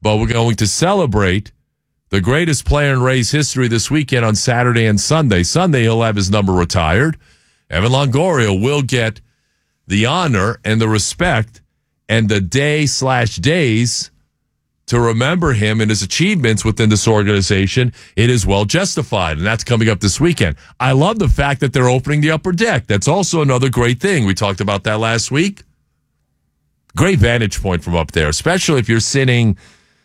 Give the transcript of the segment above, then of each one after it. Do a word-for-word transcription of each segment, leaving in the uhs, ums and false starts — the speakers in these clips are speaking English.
but we're going to celebrate the greatest player in Rays history this weekend on Saturday and Sunday. Sunday, he'll have his number retired. Evan Longoria will get the honor and the respect and the day slash days to remember him and his achievements within this organization. It is well justified, and that's coming up this weekend. I love the fact that they're opening the upper deck. That's also another great thing. We talked about that last week. Great vantage point from up there, especially if you're sitting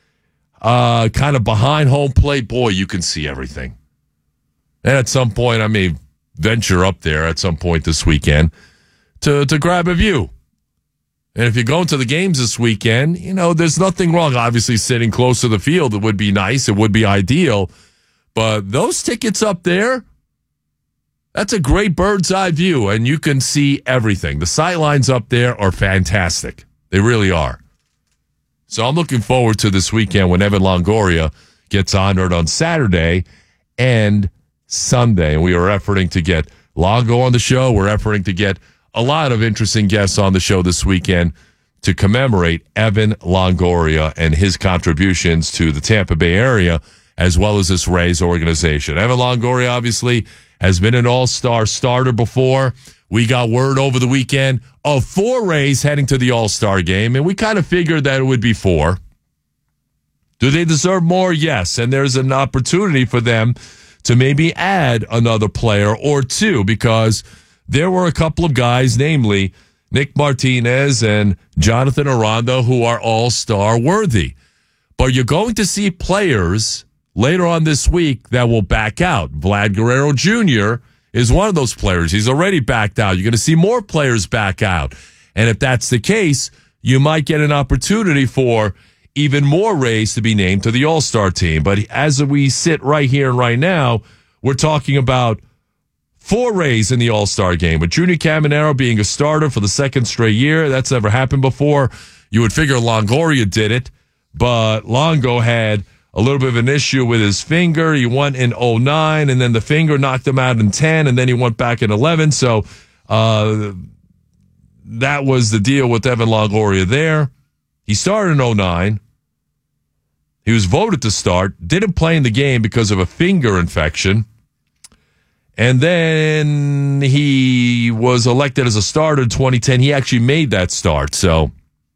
uh, kind of behind home plate. Boy, you can see everything. And at some point, I may venture up there at some point this weekend to, to grab a view. And if you're going to the games this weekend, you know, there's nothing wrong. Obviously, sitting close to the field, it would be nice. It would be ideal. But those tickets up there, that's a great bird's eye view, and you can see everything. The sight lines up there are fantastic. They really are. So I'm looking forward to this weekend when Evan Longoria gets honored on Saturday and Sunday. And we are efforting to get Longo on the show. We're efforting to get a lot of interesting guests on the show this weekend to commemorate Evan Longoria and his contributions to the Tampa Bay area, as well as this Rays organization. Evan Longoria obviously has been an all-star starter before. We got word over the weekend of four Rays heading to the all-star game, and we kind of figured that it would be four. Do they deserve more? Yes, and there's an opportunity for them to maybe add another player or two, because there were a couple of guys, namely Nick Martinez and Jonathan Aranda, who are all-star worthy. But you're going to see players later on this week that will back out. Vlad Guerrero Junior is one of those players. He's already backed out. You're going to see more players back out. And if that's the case, you might get an opportunity for even more Rays to be named to the All-Star team. But as we sit right here and right now, we're talking about four Rays in the All-Star game, with Junior Caminero being a starter for the second straight year. That's never happened before. You would figure Longoria did it, but Longo had a little bit of an issue with his finger. He went in oh nine, and then the finger knocked him out in ten, and then he went back in eleven. So uh, that was the deal with Evan Longoria there. He started in oh nine. He was voted to start, didn't play in the game because of a finger infection. And then he was elected as a starter in twenty ten. He actually made that start. So,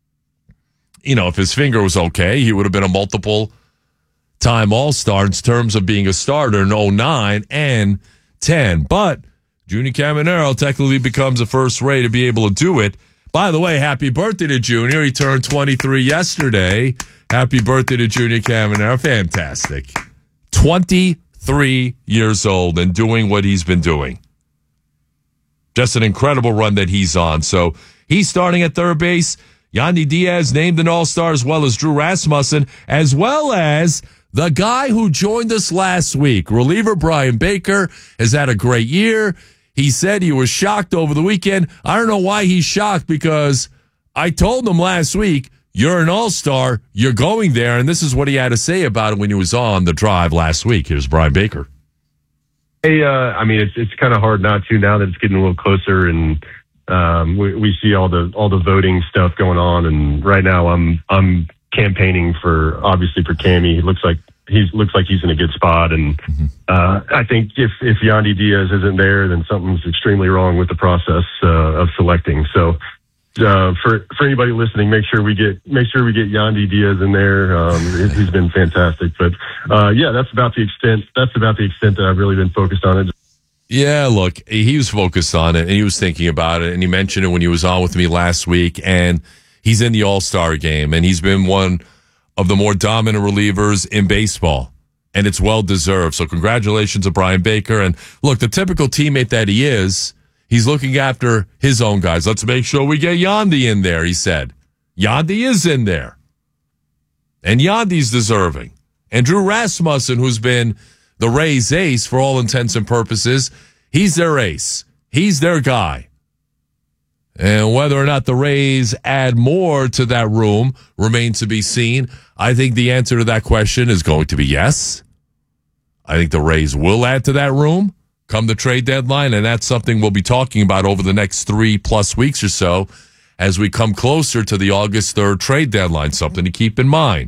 you know, if his finger was okay, he would have been a multiple-time All-Star in terms of being a starter in oh nine and ten. But Junior Caminero technically becomes the first Ray to be able to do it. By the way, happy birthday to Junior. He turned twenty-three yesterday. Happy birthday to Junior Caminero. Fantastic. twenty-three years old and doing what he's been doing. Just an incredible run that he's on. So he's starting at third base. Yandy Diaz named an all-star, as well as Drew Rasmussen, as well as the guy who joined us last week. Reliever Brian Baker has had a great year. He said he was shocked over the weekend. I don't know why he's shocked, because I told him last week, you're an all-star, you're going there, and this is what he had to say about it when he was on the drive last week. Here's Brian Baker. Hey, uh, I mean, it's it's kind of hard not to now that it's getting a little closer, and um, we, we see all the all the voting stuff going on. And right now, I'm I'm campaigning for obviously for Cammy. He looks like he's looks like he's in a good spot, and mm-hmm. uh, I think if if Yandy Diaz isn't there, then something's extremely wrong with the process uh, of selecting. So. Uh, for for anybody listening, make sure we get make sure we get Yandy Diaz in there. Um, he's been fantastic, but uh, yeah, that's about the extent. That's about the extent that I've really been focused on it. Yeah, look, he was focused on it, and he was thinking about it, and he mentioned it when he was on with me last week. And he's in the All-Star game, and he's been one of the more dominant relievers in baseball, and it's well deserved. So congratulations to Brian Baker. And look, the typical teammate that he is. He's looking after his own guys. Let's make sure we get Yandy in there, he said. Yandy is in there. And Yandy's deserving. And Drew Rasmussen, who's been the Rays' ace for all intents and purposes, he's their ace. He's their guy. And whether or not the Rays add more to that room remains to be seen. I think the answer to that question is going to be yes. I think the Rays will add to that room come the trade deadline, and that's something we'll be talking about over the next three plus weeks or so as we come closer to the August third trade deadline, something to keep in mind.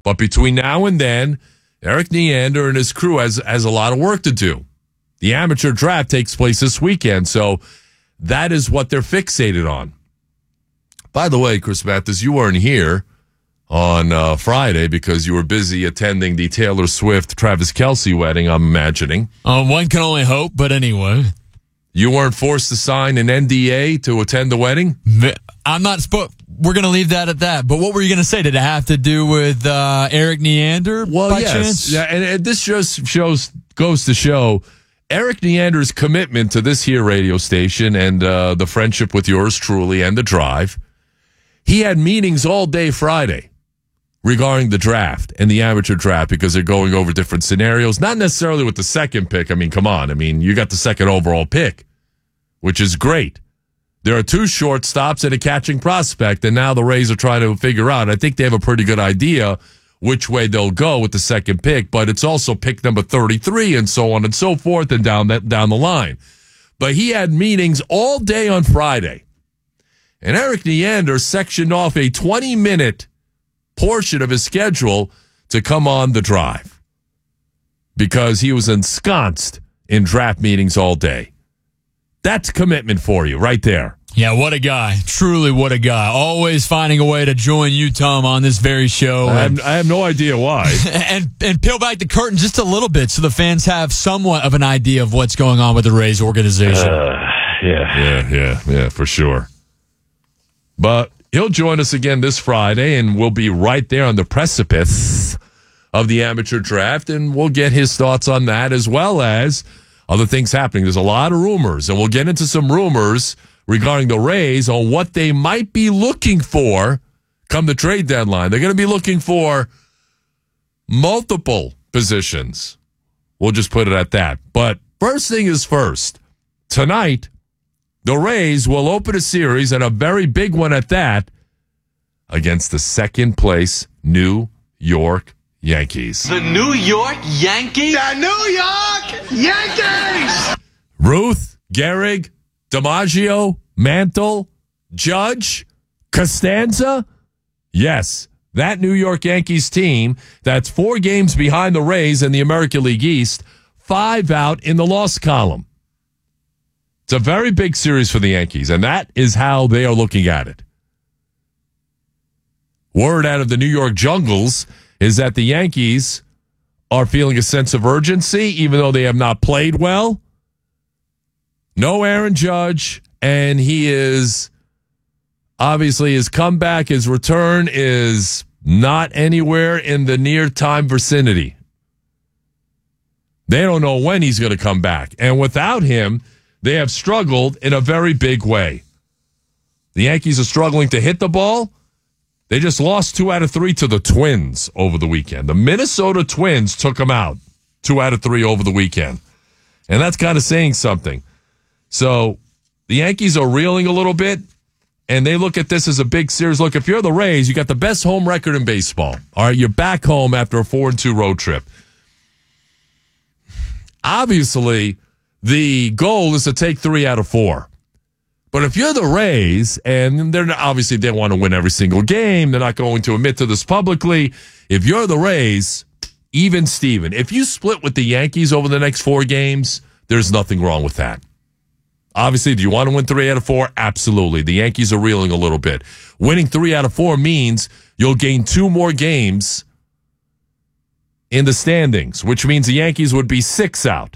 But between now and then, Eric Neander and his crew has, has a lot of work to do. The amateur draft takes place this weekend, so that is what they're fixated on. By the way, Chris Mathis, you weren't here on uh, Friday because you were busy attending the Taylor Swift Travis Kelce wedding, I'm imagining. Um, one can only hope, but anyway. You weren't forced to sign an N D A to attend the wedding? I'm not supposed. We're going to leave that at that. But what were you going to say? Did it have to do with uh, Eric Neander well, by yes. chance? Yeah, and, and this just shows goes to show Eric Neander's commitment to this here radio station and uh, the friendship with yours truly and the drive. He had meetings all day Friday regarding the draft and the amateur draft because they're going over different scenarios, not necessarily with the second pick. I mean, come on. I mean, you got the second overall pick, which is great. There are two shortstops and a catching prospect, and now the Rays are trying to figure out. I think they have a pretty good idea which way they'll go with the second pick, but it's also pick number thirty-three and so on and so forth and down that down the line. But he had meetings all day on Friday, and Eric Neander sectioned off a twenty-minute portion of his schedule to come on the drive because he was ensconced in draft meetings all day. That's commitment for you right there. Yeah, what a guy. Truly, what a guy. Always finding a way to join you, Tom, on this very show. I have, I have no idea why. and and peel back the curtain just a little bit so the fans have somewhat of an idea of what's going on with the Rays organization. Uh, yeah. Yeah, yeah, yeah, for sure. But he'll join us again this Friday, and we'll be right there on the precipice of the amateur draft, and we'll get his thoughts on that as well as other things happening. There's a lot of rumors, and we'll get into some rumors regarding the Rays on what they might be looking for come the trade deadline. They're going to be looking for multiple positions. We'll just put it at that. But first thing is first. Tonight, the Rays will open a series, and a very big one at that, against the second place New York Yankees. The New York Yankees? The New York Yankees! Ruth, Gehrig, DiMaggio, Mantle, Judge, Costanza. Yes, that New York Yankees team that's four games behind the Rays in the American League East, five out in the loss column. It's a very big series for the Yankees, and that is how they are looking at it. Word out of the New York jungles is that the Yankees are feeling a sense of urgency, even though they have not played well. No Aaron Judge, and he is obviously his comeback, his return is not anywhere in the near time vicinity. They don't know when he's going to come back. And without him, they have struggled in a very big way. The Yankees are struggling to hit the ball. They just lost two out of three to the Twins over the weekend. The Minnesota Twins took them out two out of three over the weekend. And that's kind of saying something. So the Yankees are reeling a little bit, and they look at this as a big series. Look, if you're the Rays, you got the best home record in baseball. All right, you're back home after a four and two road trip. Obviously, the goal is to take three out of four. But if you're the Rays, and they're not, obviously they want to win every single game, they're not going to admit to this publicly. If you're the Rays, even Steven, if you split with the Yankees over the next four games, there's nothing wrong with that. Obviously, do you want to win three out of four? Absolutely. The Yankees are reeling a little bit. Winning three out of four means you'll gain two more games in the standings, which means the Yankees would be six out.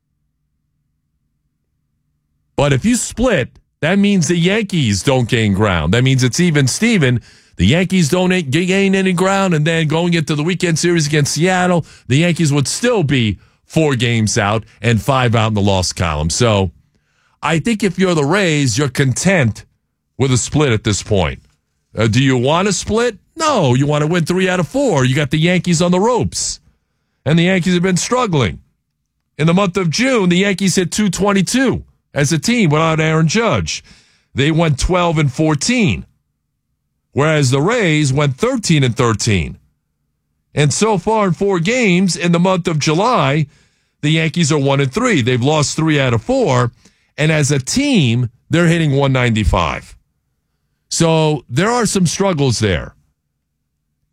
But if you split, that means the Yankees don't gain ground. That means it's even Steven. The Yankees don't gain any ground, and then going into the weekend series against Seattle, the Yankees would still be four games out and five out in the loss column. So I think if you're the Rays, you're content with a split at this point. Uh, do you want to split? No, you want to win three out of four. You got the Yankees on the ropes, and the Yankees have been struggling. In the month of June, the Yankees hit two twenty-two as a team without Aaron Judge. They went twelve and fourteen, whereas the Rays went thirteen and thirteen. And so far in four games in the month of July, the Yankees are one and three. They've lost three out of four. And as a team, they're hitting one ninety-five. So there are some struggles there.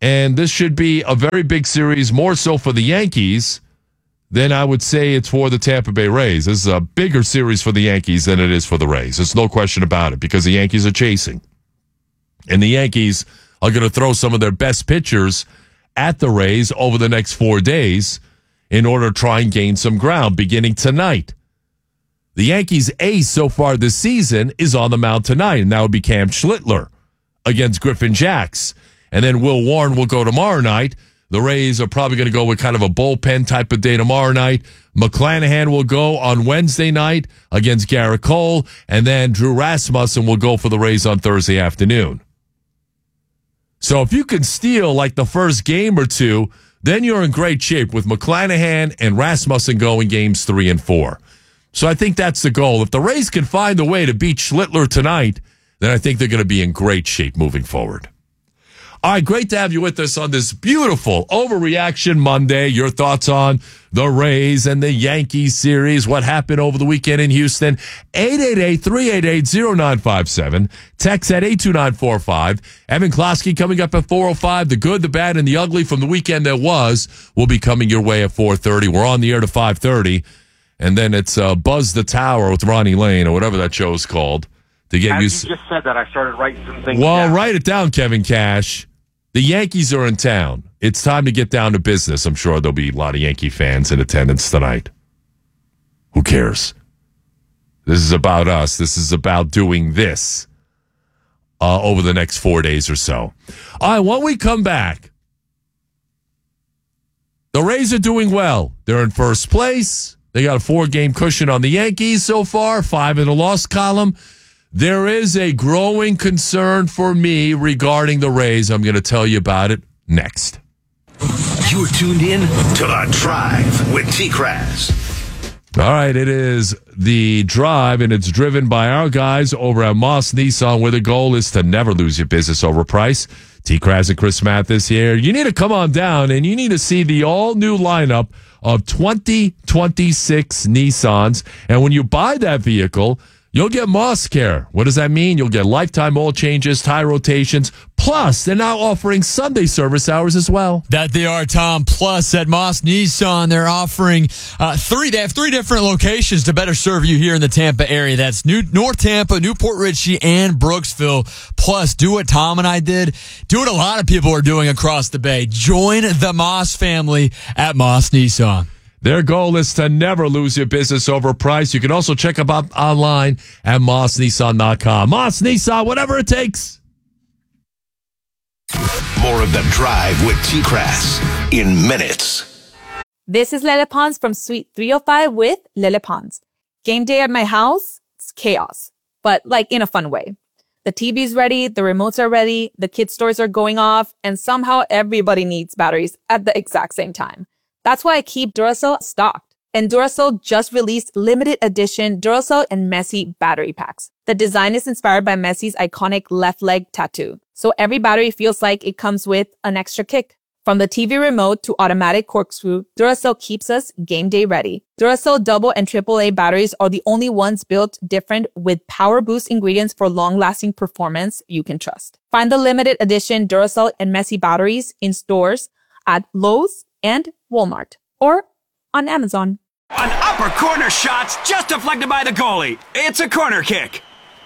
And this should be a very big series, more so for the Yankees than I would say it's for the Tampa Bay Rays. This is a bigger series for the Yankees than it is for the Rays. There's no question about it because the Yankees are chasing. And the Yankees are going to throw some of their best pitchers at the Rays over the next four days in order to try and gain some ground beginning tonight. The Yankees' ace so far this season is on the mound tonight, and that would be Cam Schlittler against Griffin Jax. And then Will Warren will go tomorrow night. The Rays are probably going to go with kind of a bullpen type of day tomorrow night. McClanahan will go on Wednesday night against Garrett Cole, and then Drew Rasmussen will go for the Rays on Thursday afternoon. So if you can steal like the first game or two, then you're in great shape with McClanahan and Rasmussen going games three and four. So I think that's the goal. If the Rays can find a way to beat Schlittler tonight, then I think they're going to be in great shape moving forward. All right, great to have you with us on this beautiful Overreaction Monday. Your thoughts on the Rays and the Yankees series, what happened over the weekend in Houston. eight eight eight, three eight eight, zero nine five seven. Text at eight two nine four five. Evan Klosky coming up at four oh five. The good, the bad, and the ugly from the weekend that was will be coming your way at four thirty. We're on the air to five thirty. And then it's uh, Buzz the Tower with Ronnie Lane or whatever that show is called. To get As you, you just said that, I started writing some things well, down. write it down, Kevin Cash. The Yankees are in town. It's time to get down to business. I'm sure there'll be a lot of Yankee fans in attendance tonight. Who cares? This is about us. This is about doing this uh, over the next four days or so. All right, when we come back, the Rays are doing well. They're in first place. They got a four-game cushion on the Yankees so far, five in the loss column. There is a growing concern for me regarding the Rays. I'm going to tell you about it next. You're tuned in to The Drive with T-Kraz. All right, it is The Drive, and it's driven by our guys over at Moss Nissan, where the goal is to never lose your business over price. T-Kraz and Chris Mathis here. You need to come on down, and you need to see the all-new lineup of twenty twenty-six Nissans. And when you buy that vehicle, you'll get Moss Care. What does that mean? You'll get lifetime oil changes, tire rotations. Plus, they're now offering Sunday service hours as well. That they are, Tom. Plus, at Moss Nissan, they're offering uh, three. They have three different locations to better serve you here in the Tampa area. That's New, North Tampa, Newport Richey, and Brooksville. Plus, do what Tom and I did. Do what a lot of people are doing across the Bay. Join the Moss family at Moss Nissan. Their goal is to never lose your business over price. You can also check them out online at moss nissan dot com. Moss Nissan, whatever it takes. More of The Drive with T-Kraz in minutes. This is Lele Pons from Suite three oh five with Lele Pons. Game day at my house, it's chaos, but like in a fun way. The T V's ready, the remotes are ready, the kids' toys are going off, and somehow everybody needs batteries at the exact same time. That's why I keep Duracell stocked. And Duracell just released limited edition Duracell and Messi battery packs. The design is inspired by Messi's iconic left leg tattoo. So every battery feels like it comes with an extra kick. From the T V remote to automatic corkscrew, Duracell keeps us game day ready. Duracell double and triple A batteries are the only ones built different with power boost ingredients for long-lasting performance you can trust. Find the limited edition Duracell and Messi batteries in stores at Lowe's and Walmart or on Amazon. An upper corner shot's just deflected by the goalie. It's a corner kick.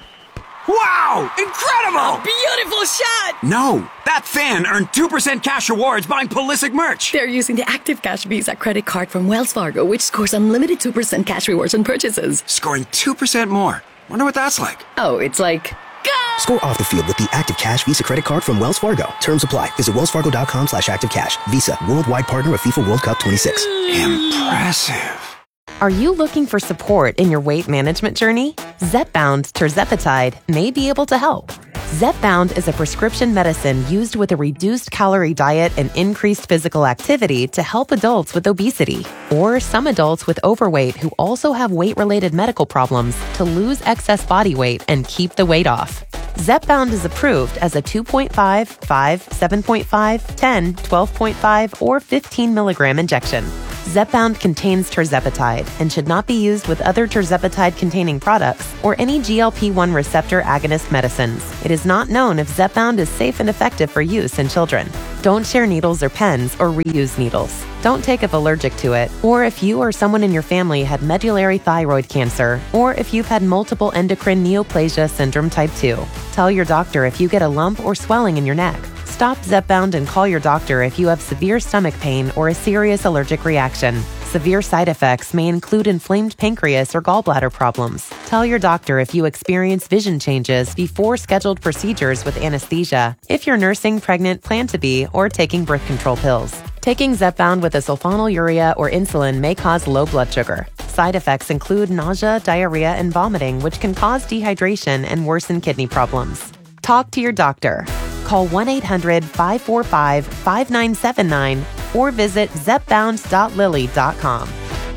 Wow! Incredible! A beautiful shot! No, that fan earned two percent cash rewards buying Pulisic merch. They're using the Active Cash Visa credit card from Wells Fargo, which scores unlimited two percent cash rewards on purchases. Scoring two percent more. Wonder what that's like. Oh, it's like... Go! Score off the field with the Active Cash Visa credit card from Wells Fargo. Terms apply. Visit wellsfargo.com slash active cash. Visa, worldwide partner of FIFA World Cup twenty-six. Impressive. Are you looking for support in your weight management journey? Zepbound tirzepatide may be able to help. Zepbound is a prescription medicine used with a reduced calorie diet and increased physical activity to help adults with obesity or some adults with overweight who also have weight-related medical problems to lose excess body weight and keep the weight off. Zepbound is approved as a two point five, five, seven point five, ten, twelve point five, or fifteen milligram injection. Zepbound contains tirzepatide and should not be used with other tirzepatide-containing products or any G L P one receptor agonist medicines. It is not known if Zepbound is safe and effective for use in children. Don't share needles or pens or reuse needles. Don't take if allergic to it, or if you or someone in your family had medullary thyroid cancer, or if you've had multiple endocrine neoplasia syndrome type two. Tell your doctor if you get a lump or swelling in your neck. Stop Zepbound and call your doctor if you have severe stomach pain or a serious allergic reaction. Severe side effects may include inflamed pancreas or gallbladder problems. Tell your doctor if you experience vision changes before scheduled procedures with anesthesia, if you're nursing, pregnant, plan to be, or taking birth control pills. Taking Zepbound with a sulfonylurea or insulin may cause low blood sugar. Side effects include nausea, diarrhea, and vomiting, which can cause dehydration and worsen kidney problems. Talk to your doctor. Call one eight hundred five four five five nine seven nine or visit zepbound dot lilly dot com.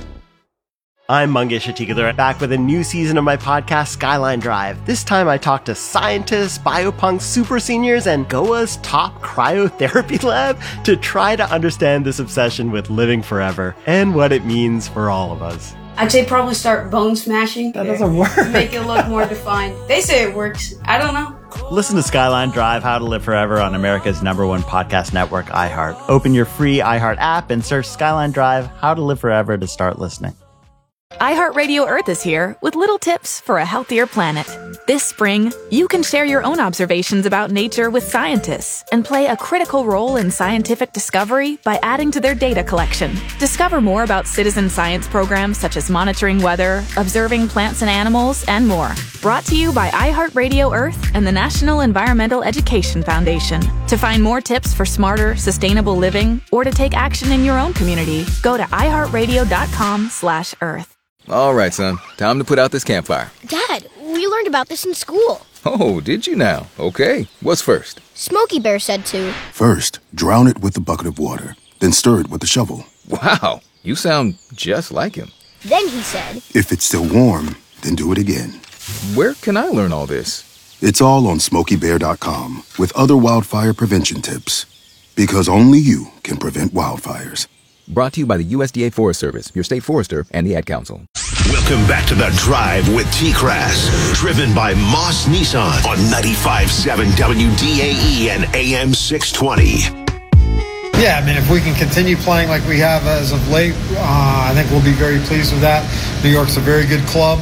I'm Mangesh Atikadar, back with a new season of my podcast, Skyline Drive. This time I talk to scientists, biopunk super seniors, and G O A's top cryotherapy lab to try to understand this obsession with living forever and what it means for all of us. I'd say probably start bone smashing. That doesn't work. Make it look more defined. They say it works. I don't know. Listen to Skyline Drive, How to Live Forever on America's number one podcast network, iHeart. Open your free iHeart app and search Skyline Drive, How to Live Forever to start listening. iHeartRadio Earth is here with little tips for a healthier planet. This spring, you can share your own observations about nature with scientists and play a critical role in scientific discovery by adding to their data collection. Discover more about citizen science programs such as monitoring weather, observing plants and animals, and more. Brought to you by iHeartRadio Earth and the National Environmental Education Foundation. To find more tips for smarter, sustainable living or to take action in your own community, go to iHeartRadio.com slash Earth. All right, son. Time to put out this campfire. Dad, we learned about this in school. Oh, did you now? Okay. What's first? Smokey Bear said to. First, drown it with a bucket of water. Then stir it with a shovel. Wow. You sound just like him. Then he said. If it's still warm, then do it again. Where can I learn all this? It's all on smokey bear dot com with other wildfire prevention tips. Because only you can prevent wildfires. Brought to you by the U S D A Forest Service, your state forester, and the Ad Council. Welcome back to The Drive with T-Crass, driven by Moss Nissan on ninety-five point seven W D A E and A M six twenty. Yeah, I mean, if we can continue playing like we have as of late, uh, I think we'll be very pleased with that. New York's a very good club.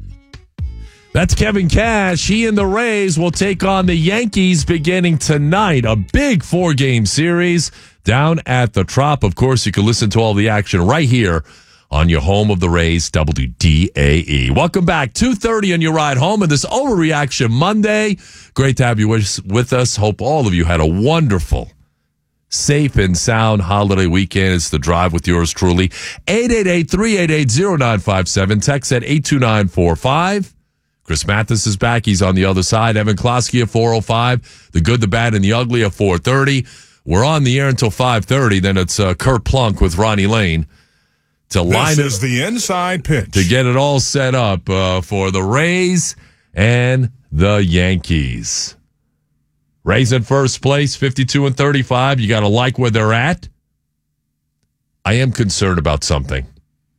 That's Kevin Cash. He and the Rays will take on the Yankees beginning tonight. A big four-game series down at the Trop. Of course, you can listen to all the action right here on your home of the Rays, W D A E. Welcome back. two thirty on your ride home on this Overreaction Monday. Great to have you with us. Hope all of you had a wonderful, safe and sound holiday weekend. It's The Drive with yours truly. eight eight eight, three eight eight, zero nine five seven. Text at eight two nine four five. Chris Mathis is back. He's on the other side. Evan Klosky at four oh five. The good, the bad, and the ugly at four thirty. We're on the air until five thirty. Then it's uh, Kurt Plunk with Ronnie Lane to line this is the inside pitch to get it all set up uh, for the Rays and the Yankees. Rays in first place, fifty-two and thirty-five. You got to like where they're at. I am concerned about something.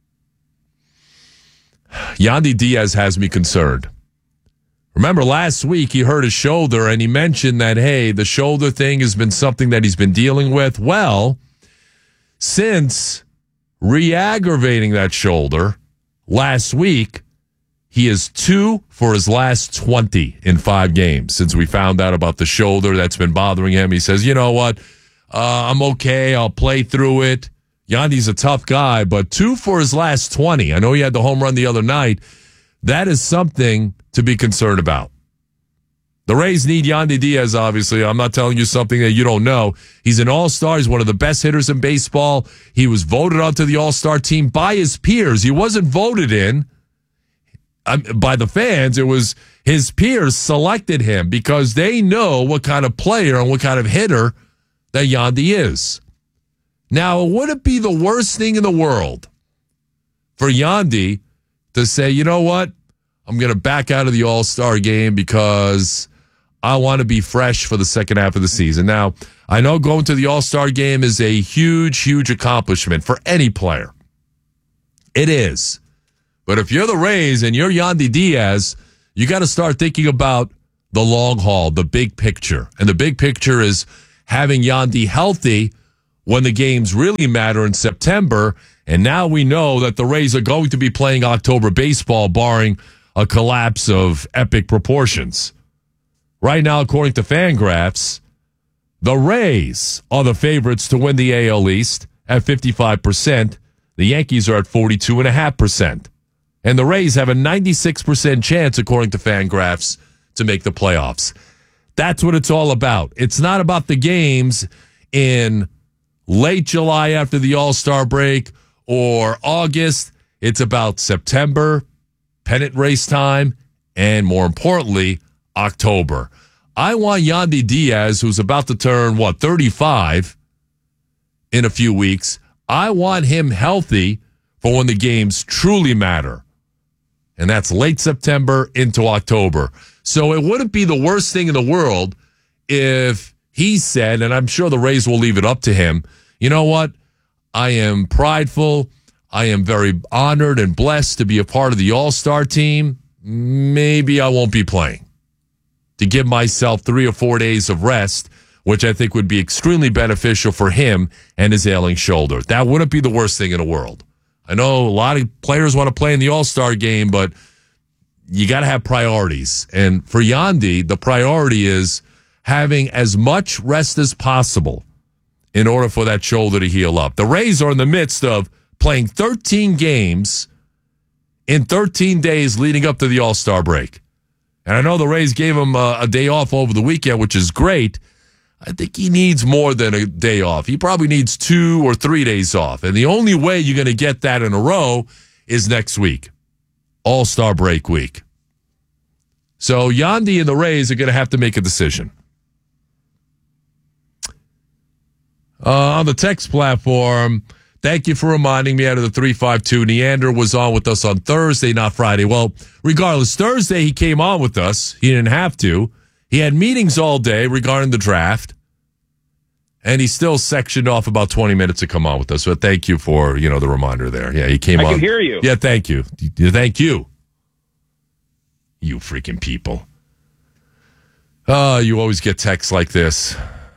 Yandy Diaz has me concerned. Remember last week he hurt his shoulder and he mentioned that, hey, the shoulder thing has been something that he's been dealing with. Well, since re-aggravating that shoulder last week, he is two for his last twenty in five games since we found out about the shoulder that's been bothering him. He says, you know what, uh, I'm okay. I'll play through it. Yandy's a tough guy, but two for his last twenty. I know he had the home run the other night. That is something to be concerned about. The Rays need Yandy Diaz, obviously. I'm not telling you something that you don't know. He's an all-star. He's one of the best hitters in baseball. He was voted onto the all-star team by his peers. He wasn't voted in um, by the fans. It was his peers selected him because they know what kind of player and what kind of hitter that Yandy is. Now, would it be the worst thing in the world for Yandy to say, you know what, I'm going to back out of the All-Star game because I want to be fresh for the second half of the season? Now, I know going to the All-Star game is a huge, huge accomplishment for any player. It is. But if you're the Rays and you're Yandy Diaz, you got to start thinking about the long haul, the big picture. And the big picture is, having Yandy healthy when the games really matter in September. And now we know that the Rays are going to be playing October baseball, barring a collapse of epic proportions. Right now, according to Fangraphs, the Rays are the favorites to win the A L East at fifty-five percent. The Yankees are at forty-two point five percent. And the Rays have a ninety-six percent chance, according to Fangraphs, to make the playoffs. That's what it's all about. It's not about the games in late July after the All-Star break or August. It's about September, pennant race time, and more importantly, October. I want Yandy Diaz, who's about to turn, what, thirty-five in a few weeks. I want him healthy for when the games truly matter. And that's late September into October. So it wouldn't be the worst thing in the world if he said, and I'm sure the Rays will leave it up to him, you know what? I am prideful. I am very honored and blessed to be a part of the All-Star team. Maybe I won't be playing. To give myself three or four days of rest, which I think would be extremely beneficial for him and his ailing shoulder. That wouldn't be the worst thing in the world. I know a lot of players want to play in the All-Star game, but you got to have priorities. And for Yandy, the priority is having as much rest as possible in order for that shoulder to heal up. The Rays are in the midst of playing thirteen games in thirteen days leading up to the All-Star break. And I know the Rays gave him a, a day off over the weekend, which is great. I think he needs more than a day off. He probably needs two or three days off. And the only way you're going to get that in a row is next week, All-Star break week. So Yandy and the Rays are going to have to make a decision. Uh, on the text platform, thank you for reminding me out of the three five two. Neander was on with us on Thursday, not Friday. Well, regardless, Thursday he came on with us. He didn't have to. He had meetings all day regarding the draft, and he still sectioned off about twenty minutes to come on with us. So thank you for, you know, the reminder there. Yeah, he came I on. I can hear you. Yeah, thank you. Thank you. You freaking people. Oh, you always get texts like this.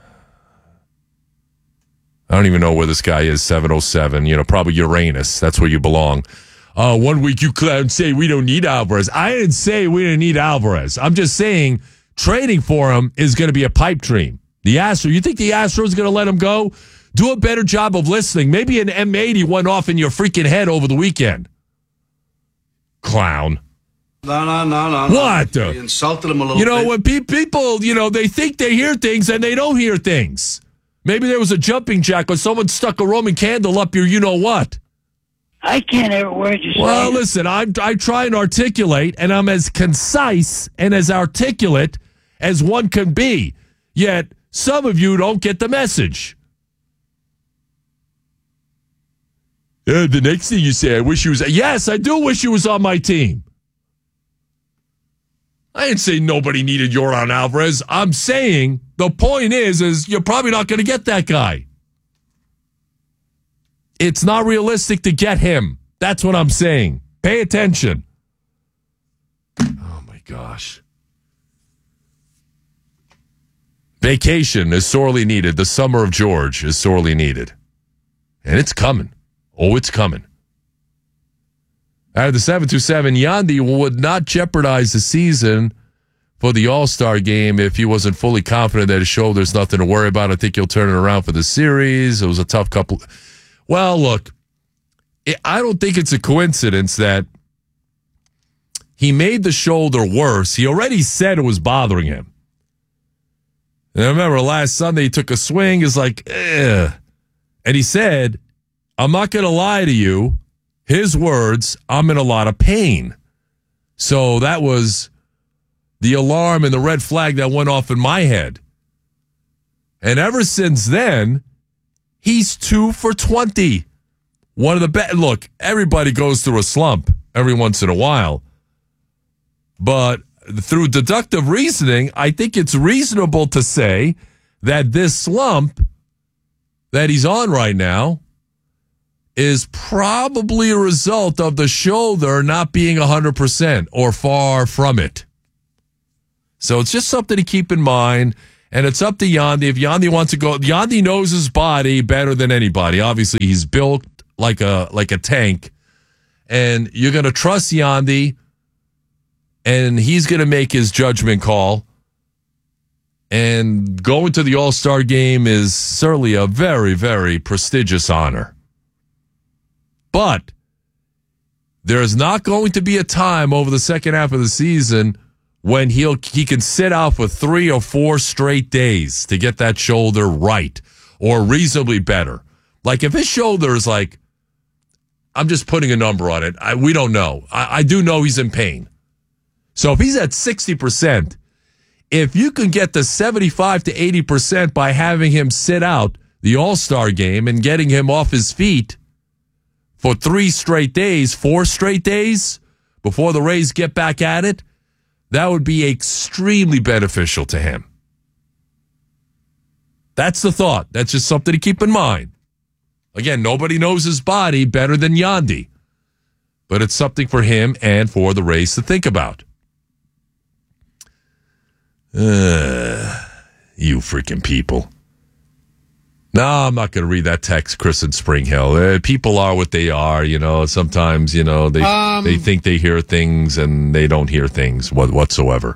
I don't even know where this guy is, seven oh seven. You know, probably Uranus. That's where you belong. Uh, one week you clowns say we don't need Alvarez. I didn't say we didn't need Alvarez. I'm just saying trading for him is going to be a pipe dream. The Astros, you think the Astros is going to let him go? Do a better job of listening. Maybe an M eighty went off in your freaking head over the weekend. Clown. No, no, no, no. What? You insulted him a little bit. You know, when pe- people, you know, they think they hear things and they don't hear things. Maybe there was a jumping jack or someone stuck a Roman candle up your you-know-what. I can't hear a word you say. Well, listen, I, I try and articulate, and I'm as concise and as articulate as one can be. Yet, some of you don't get the message. Uh, the next thing you say, I wish you was... Yes, I do wish you was on my team. I didn't say nobody needed Yordan Alvarez. I'm saying the point is, is you're probably not going to get that guy. It's not realistic to get him. That's what I'm saying. Pay attention. Oh, my gosh. Vacation is sorely needed. The summer of George is sorely needed. And it's coming. Oh, it's coming. Out of the seven two seven, Yandy would not jeopardize the season for the All-Star game if he wasn't fully confident that his shoulder's nothing to worry about. I think he'll turn it around for the series. It was a tough couple. Well, look, I don't think it's a coincidence that he made the shoulder worse. He already said it was bothering him. And I remember last Sunday he took a swing. It's like, ugh. And he said, I'm not going to lie to you. His words, I'm in a lot of pain. So that was the alarm and the red flag that went off in my head. And ever since then, he's two for twenty. One of the best. Look, everybody goes through a slump every once in a while. But through deductive reasoning, I think it's reasonable to say that this slump that he's on right now is probably a result of the shoulder not being one hundred percent or far from it. So it's just something to keep in mind. And it's up to Yandy. If Yandy wants to go, Yandy knows his body better than anybody. Obviously, he's built like a like a tank. And you're going to trust Yandy, and he's going to make his judgment call. And going to the All-Star game is certainly a very, very prestigious honor. But there is not going to be a time over the second half of the season when he'll he can sit out for three or four straight days to get that shoulder right or reasonably better. Like if his shoulder is like, I'm just putting a number on it. I, we don't know. I, I do know he's in pain. So if he's at sixty percent, if you can get to seventy-five to eighty percent by having him sit out the All-Star game and getting him off his feet for three straight days, four straight days before the Rays get back at it, that would be extremely beneficial to him. That's the thought. That's just something to keep in mind. Again, nobody knows his body better than Yandy, but it's something for him and for the Rays to think about. Uh, you freaking people. No, I'm not going to read that text, Chris in Spring Hill. Uh, people are what they are, you know. Sometimes, you know, they um, they think they hear things and they don't hear things whatsoever.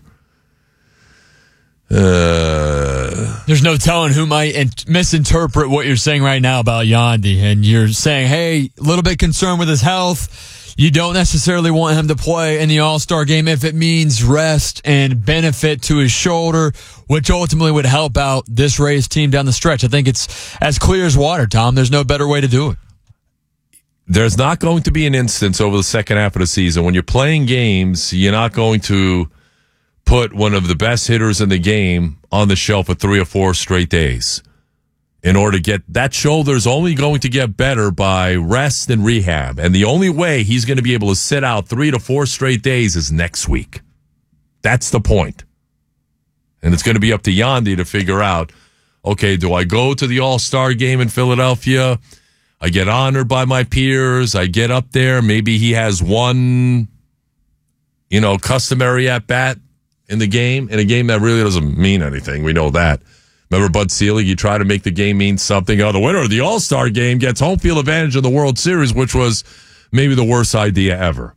Uh, There's no telling who might in- misinterpret what you're saying right now about Yandy. And you're saying, hey, a little bit concerned with his health. You don't necessarily want him to play in the All-Star game if it means rest and benefit to his shoulder, which ultimately would help out this Rays team down the stretch. I think it's as clear as water, Tom. There's no better way to do it. There's not going to be an instance over the second half of the season. When you're playing games, you're not going to put one of the best hitters in the game on the shelf for three or four straight days. In order to get that shoulder is only going to get better by rest and rehab. And the only way he's going to be able to sit out three to four straight days is next week. That's the point. And it's going to be up to Yandy to figure out, okay, do I go to the All-Star game in Philadelphia? I get honored by my peers. I get up there. Maybe he has one, you know, customary at-bat in the game, in a game that really doesn't mean anything. We know that. Remember Bud Selig? You try to make the game mean something. Oh, the winner of the All-Star game gets home field advantage in the World Series, which was maybe the worst idea ever.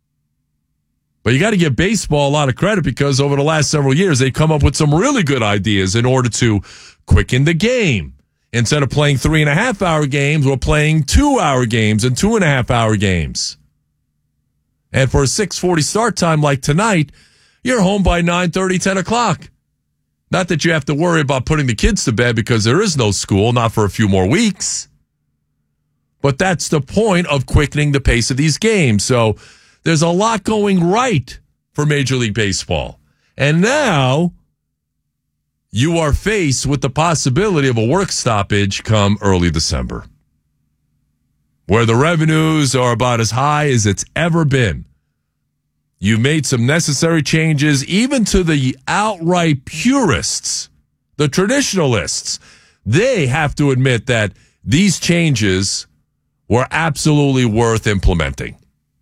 But you got to give baseball a lot of credit because over the last several years, they've come up with some really good ideas in order to quicken the game. Instead of playing three and a half hour games, we're playing two hour games and two and a half hour games. And for a six forty start time like tonight, you're home by nine thirty, ten o'clock. Not that you have to worry about putting the kids to bed because there is no school, not for a few more weeks. But that's the point of quickening the pace of these games. So there's a lot going right for Major League Baseball. And now you are faced with the possibility of a work stoppage come early December, where the revenues are about as high as it's ever been. You've made some necessary changes, even to the outright purists, the traditionalists. They have to admit that these changes were absolutely worth implementing.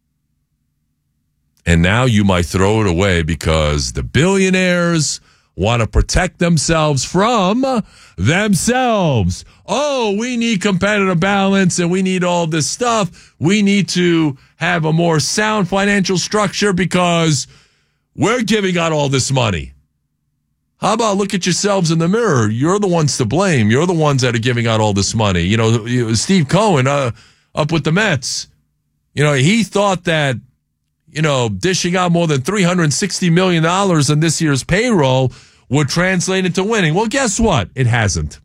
And now you might throw it away because the billionaires want to protect themselves from themselves. Oh, we need competitive balance and we need all this stuff. We need to have a more sound financial structure because we're giving out all this money. How about look at yourselves in the mirror? You're the ones to blame. You're the ones that are giving out all this money. You know, Steve Cohen uh, up with the Mets, you know, he thought that, you know, dishing out more than three hundred sixty million dollars in this year's payroll would translate into winning. Well, guess what? It hasn't.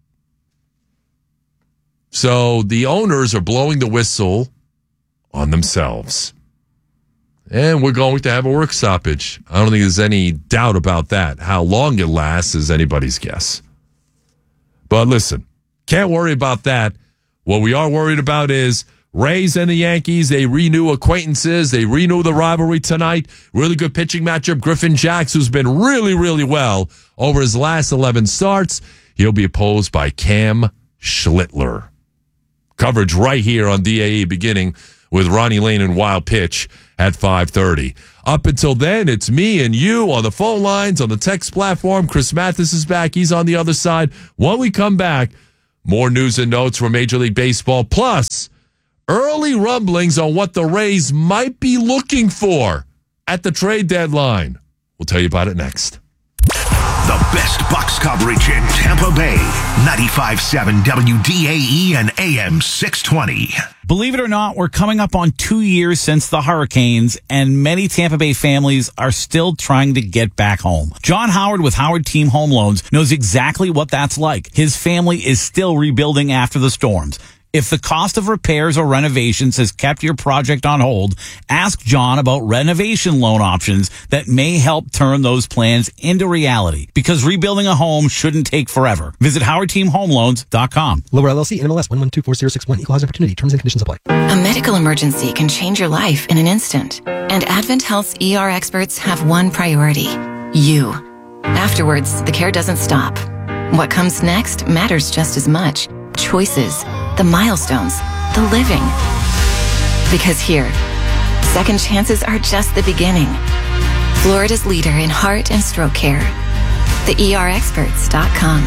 So the owners are blowing the whistle on themselves. And we're going to have a work stoppage. I don't think there's any doubt about that. How long it lasts is anybody's guess. But listen, can't worry about that. What we are worried about is Rays and the Yankees. They renew acquaintances. They renew the rivalry tonight. Really good pitching matchup. Griffin Jax, who's been really, really well over his last eleven starts. He'll be opposed by Cam Schlittler. Coverage right here on D A E, beginning with Ronnie Lane and Wild Pitch at five thirty. Up until then, it's me and you on the phone lines, on the text platform. Chris Mathis is back. He's on the other side. When we come back, more news and notes from Major League Baseball, plus early rumblings on what the Rays might be looking for at the trade deadline. We'll tell you about it next. The best Bucs coverage in Tampa Bay. ninety-five point seven W D A E and A M six twenty. Believe it or not, we're coming up on two years since the hurricanes, and many Tampa Bay families are still trying to get back home. John Howard with Howard Team Home Loans knows exactly what that's like. His family is still rebuilding after the storms. If the cost of repairs or renovations has kept your project on hold, ask John about renovation loan options that may help turn those plans into reality. Because rebuilding a home shouldn't take forever. Visit howard team home loans dot com. Lower L L C, N M L S one one two four zero six one. Equal housing opportunity. Terms and conditions apply. A medical emergency can change your life in an instant. And Advent Health's E R experts have one priority: you. Afterwards, the care doesn't stop. What comes next matters just as much. Choices, the milestones, the living. Because here, second chances are just the beginning. Florida's leader in heart and stroke care. the E R experts dot com.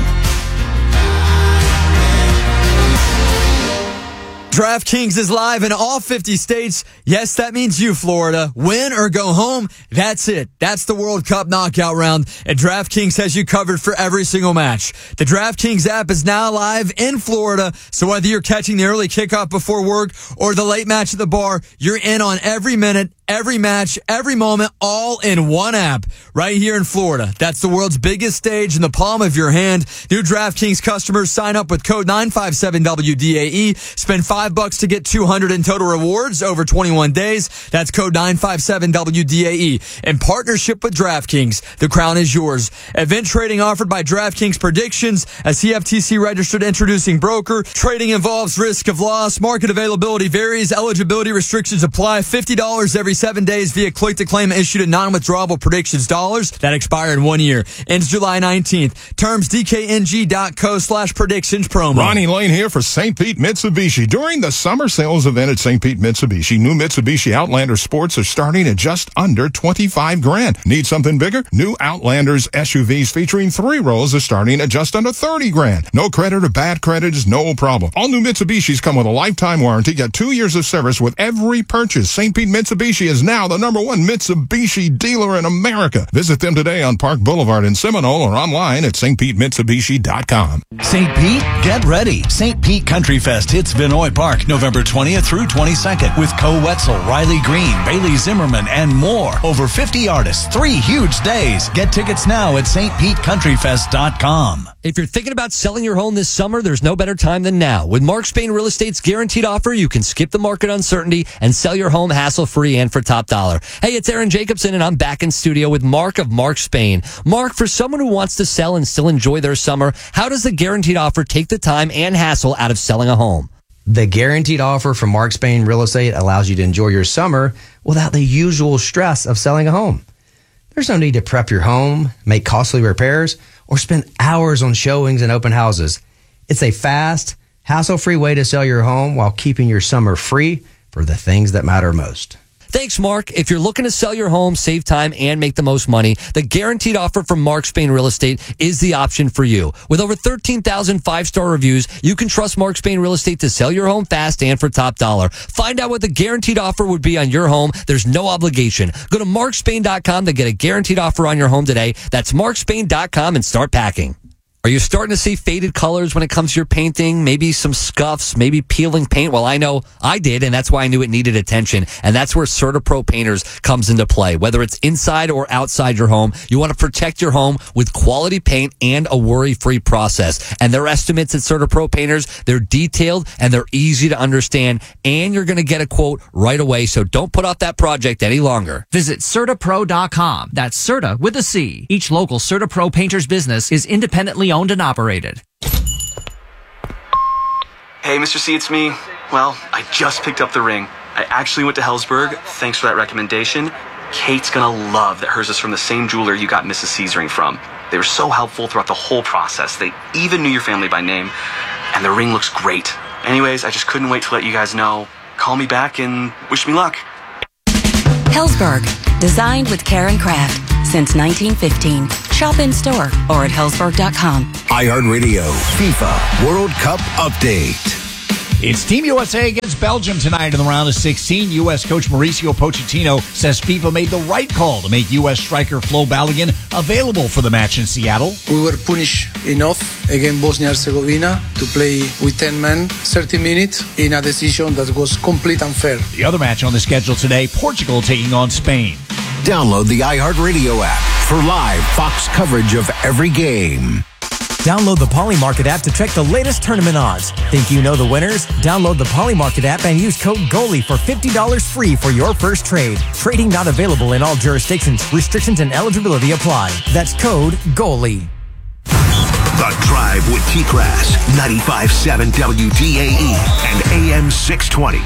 DraftKings is live in all fifty states. Yes, that means you, Florida. Win or go home. That's it. That's the World Cup knockout round. And DraftKings has you covered for every single match. The DraftKings app is now live in Florida. So whether you're catching the early kickoff before work or the late match at the bar, you're in on every minute, every match, every moment, all in one app right here in Florida. That's the world's biggest stage in the palm of your hand. New DraftKings customers sign up with code nine five seven W D A E. Spend five bucks to get two hundred in total rewards over twenty-one days. That's code nine five seven W D A E. In partnership with DraftKings, the crown is yours. Event trading offered by DraftKings Predictions, a C F T C registered introducing broker. Trading involves risk of loss. Market availability varies. Eligibility restrictions apply. fifty dollars every seven days via click to claim issued in non-withdrawable predictions dollars that expire in one year. Ends July nineteenth. Terms D K N G dot co slash predictions promo. Ronnie Lane here for Saint Pete Mitsubishi. During the summer sales event at Saint Pete Mitsubishi, new Mitsubishi Outlander Sports are starting at just under twenty-five grand. Need something bigger? New Outlanders S U Vs featuring three rows are starting at just under thirty grand. No credit or bad credit is no problem. All new Mitsubishis come with a lifetime warranty. Get two years of service with every purchase. Saint Pete Mitsubishi is now the number one Mitsubishi dealer in America. Visit them today on Park Boulevard in Seminole or online at St Pete Mitsubishi dot com. Saint Pete, get ready. Saint Pete Country Fest hits Vinoy Park November twentieth through twenty-second with Co Wetzel, Riley Green, Bailey Zimmerman, and more. Over fifty artists, three huge days. Get tickets now at St Pete Country Fest dot com. If you're thinking about selling your home this summer, there's no better time than now. With Mark Spain Real Estate's guaranteed offer, you can skip the market uncertainty and sell your home hassle-free and for top dollar. Hey, it's Aaron Jacobson, and I'm back in studio with Mark of Mark Spain. Mark, for someone who wants to sell and still enjoy their summer, how does the guaranteed offer take the time and hassle out of selling a home? The guaranteed offer from Mark Spain Real Estate allows you to enjoy your summer without the usual stress of selling a home. There's no need to prep your home, make costly repairs, or spend hours on showings and open houses. It's a fast, hassle-free way to sell your home while keeping your summer free for the things that matter most. Thanks, Mark. If you're looking to sell your home, save time, and make the most money, the guaranteed offer from Mark Spain Real Estate is the option for you. With over thirteen thousand five-star reviews, you can trust Mark Spain Real Estate to sell your home fast and for top dollar. Find out what the guaranteed offer would be on your home. There's no obligation. Go to mark spain dot com to get a guaranteed offer on your home today. That's mark spain dot com and start packing. Are you starting to see faded colors when it comes to your painting? Maybe some scuffs, maybe peeling paint? Well, I know I did, and that's why I knew it needed attention. And that's where CertaPro Painters comes into play. Whether it's inside or outside your home, you want to protect your home with quality paint and a worry-free process. And their estimates at CertaPro Painters, they're detailed and they're easy to understand, and you're going to get a quote right away. So don't put off that project any longer. Visit Certa Pro dot com. That's Certa with a C. Each local CertaPro Painters business is independently owned and operated. Hey, Mister C, it's me. Well, I just picked up the ring. I actually went to Helzberg. Thanks for that recommendation. Kate's gonna love that hers is from the same jeweler you got Missus C's ring from. They were so helpful throughout the whole process. They even knew your family by name. And the ring looks great. Anyways, I just couldn't wait to let you guys know. Call me back and wish me luck. Hellsberg, designed with care and craft since nineteen fifteen. Shop in store or at hellsberg dot com. iHeartRadio FIFA World Cup Update. It's Team U S A against Belgium tonight in the round of sixteen. U S coach Mauricio Pochettino says FIFA made the right call to make U S striker Flo Balogun available for the match in Seattle. We were punished enough against Bosnia-Herzegovina to play with ten men, thirty minutes, in a decision that was complete unfair. The other match on the schedule today, Portugal taking on Spain. Download the iHeartRadio app for live Fox coverage of every game. Download the Polymarket app to check the latest tournament odds. Think you know the winners? Download the Polymarket app and use code GOALIE for fifty dollars free for your first trade. Trading not available in all jurisdictions. Restrictions and eligibility apply. That's code GOALIE. The Drive with T-Crass, ninety-five point seven W D A E and A M six twenty.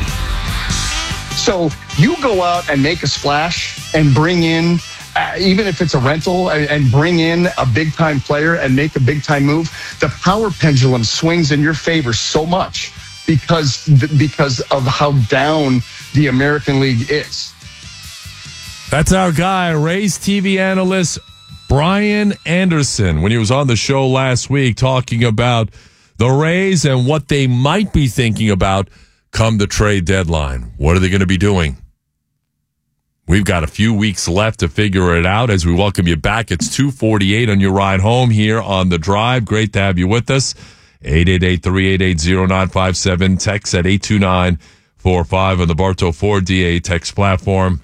So you go out and make a splash and bring in, uh, even if it's a rental, and, and bring in a big-time player and make a big-time move, the power pendulum swings in your favor so much because, because of how down the American League is. That's our guy, Rays T V analyst Brian Anderson, when he was on the show last week talking about the Rays and what they might be thinking about come the trade deadline. What are they going to be doing? We've got a few weeks left to figure it out as we welcome you back. It's two forty-eight on your ride home here on The Drive. Great to have you with us. eight eight eight, three eight eight, zero nine five seven. Text at eight two nine four five on the Bartow Ford D A text platform.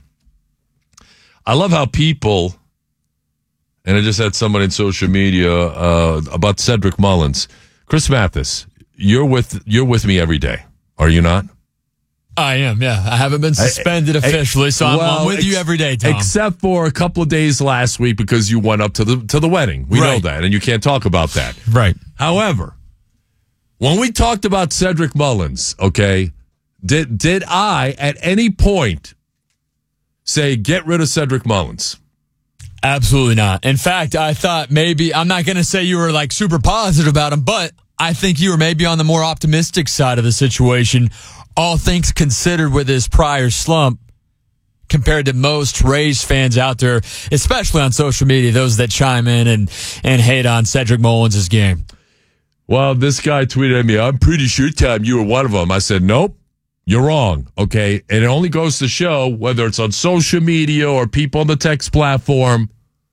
I love how people, and I just had someone in social media uh, about Cedric Mullins. Chris Mathis, you're with you're with me every day. Are you not? I am, yeah. I haven't been suspended I, I, officially, so I'm, well, I'm with ex- you every day, Tom. Except for a couple of days last week because you went up to the to the wedding. We right. know that, and you can't talk about that. Right. However, when we talked about Cedric Mullins, okay, did did I at any point say get rid of Cedric Mullins? Absolutely not. In fact, I thought maybe, I'm not going to say you were like super positive about him, but I think you were maybe on the more optimistic side of the situation, all things considered with his prior slump compared to most Rays fans out there, especially on social media, those that chime in and, and hate on Cedric Mullins' game. Well, this guy tweeted at me, I'm pretty sure, Tom, you were one of them. I said, nope, you're wrong, okay? And it only goes to show, whether it's on social media or people on the text platform,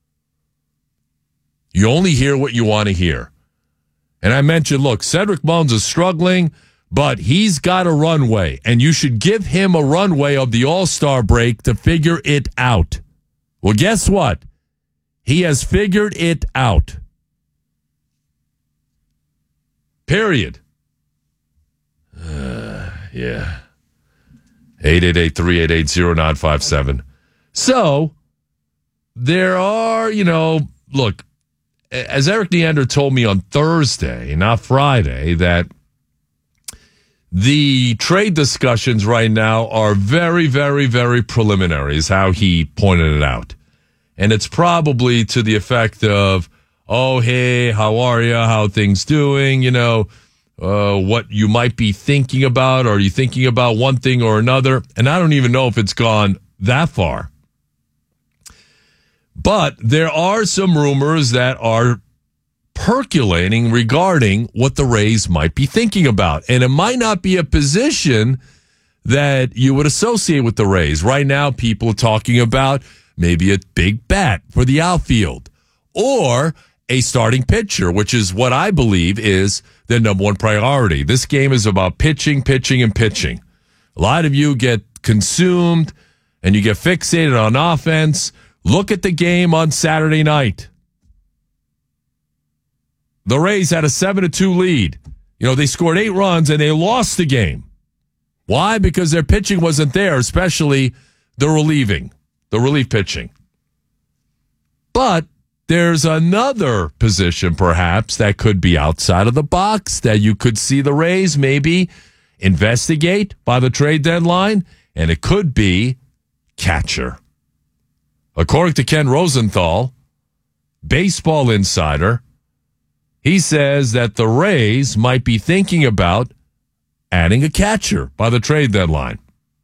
you only hear what you want to hear. And I mentioned, look, Cedric Mullins is struggling, but he's got a runway, and you should give him a runway of the All-Star break to figure it out. Well, guess what? He has figured it out. Period. Uh, yeah. eight eight eight, three eight eight, zero nine five seven. So, there are, you know, look, as Eric Neander told me on Thursday, not Friday, that the trade discussions right now are very, very, very preliminary, is how he pointed it out. And it's probably to the effect of, oh, hey, how are you? How are things doing? You know, uh, what you might be thinking about. Are you thinking about one thing or another? And I don't even know if it's gone that far. But there are some rumors that are percolating regarding what the Rays might be thinking about. And it might not be a position that you would associate with the Rays. Right now, people are talking about maybe a big bat for the outfield or a starting pitcher, which is what I believe is the number one priority. This game is about pitching, pitching, and pitching. A lot of you get consumed and you get fixated on offense. Look at the game on Saturday night. The Rays had a seven to two lead. You know, they scored eight runs and they lost the game. Why? Because their pitching wasn't there, especially the relieving, the relief pitching. But there's another position, perhaps, that could be outside of the box that you could see the Rays maybe investigate by the trade deadline, and it could be catcher. According to Ken Rosenthal, Baseball Insider, he says that the Rays might be thinking about adding a catcher by the trade deadline.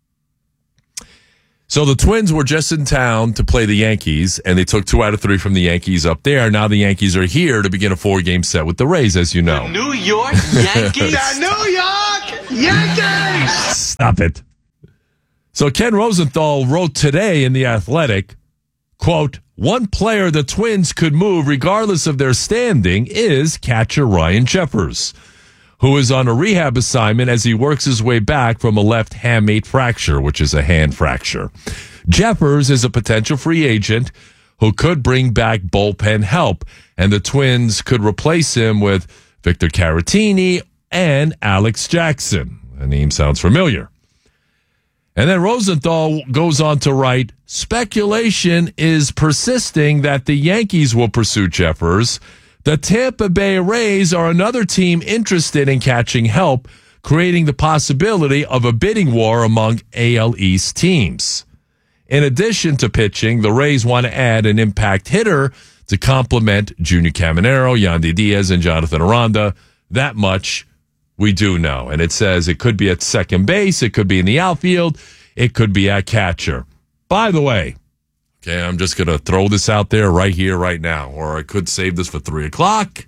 So the Twins were just in town to play the Yankees, and they took two out of three from the Yankees up there. Now the Yankees are here to begin a four-game set with the Rays, as you know. The New York Yankees. The New York Yankees. Stop it. So Ken Rosenthal wrote today in The Athletic, quote, one player the Twins could move regardless of their standing is catcher Ryan Jeffers, who is on a rehab assignment as he works his way back from a left hamate fracture, which is a hand fracture. Jeffers is a potential free agent who could bring back bullpen help, and the Twins could replace him with Victor Caratini and Alex Jackson. The name sounds familiar. And then Rosenthal goes on to write, speculation is persisting that the Yankees will pursue Jeffers. The Tampa Bay Rays are another team interested in catching help, creating the possibility of a bidding war among A L East teams. In addition to pitching, the Rays want to add an impact hitter to complement Junior Caminero, Yandy Diaz, and Jonathan Aranda. That much we do know. And it says it could be at second base, it could be in the outfield, it could be at catcher. By the way, okay, I'm just going to throw this out there right here, right now, or I could save this for three o'clock.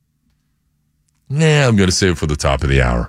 Nah, I'm going to save it for the top of the hour.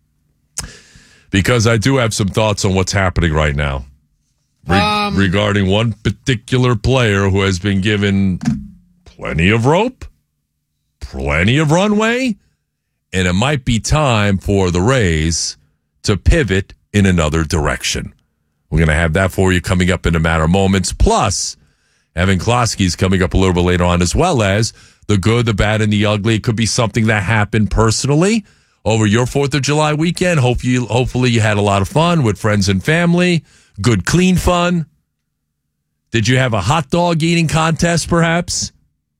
Because I do have some thoughts on what's happening right now re- um, regarding one particular player who has been given plenty of rope, plenty of runway, and it might be time for the Rays to pivot in another direction. We're going to have that for you coming up in a matter of moments. Plus, Evan Klosky's coming up a little bit later on, as well as the good, the bad, and the ugly. It could be something that happened personally over your fourth of July weekend. Hope you, hopefully you had a lot of fun with friends and family. Good, clean fun. Did you have a hot dog eating contest, perhaps?